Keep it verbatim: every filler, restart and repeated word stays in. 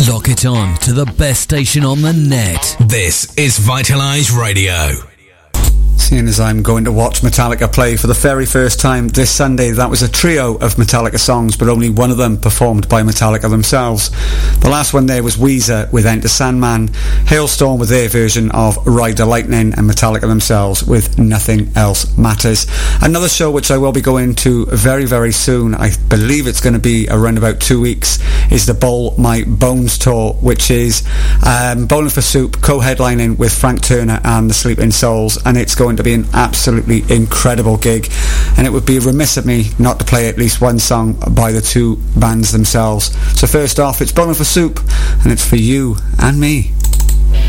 Lock it on to the best station on the net. This is Vitalize Radio. Seeing as I'm going to watch Metallica play for the very first time this Sunday, that was a trio of Metallica songs, but only one of them performed by Metallica themselves. The last one there was Weezer with Enter Sandman, Hailstorm with their version of Ride the Lightning, and Metallica themselves with Nothing Else Matters. Another show which I will be going to very, very soon, I believe it's going to be around about two weeks, is the Bowl My Bones tour, which is um, Bowling for Soup co-headlining with Frank Turner and the Sleeping Souls, and it's going to be an absolutely incredible gig, and it would be remiss of me not to play at least one song by the two bands themselves. So first off, it's Bowling for Soup, and it's for you and me.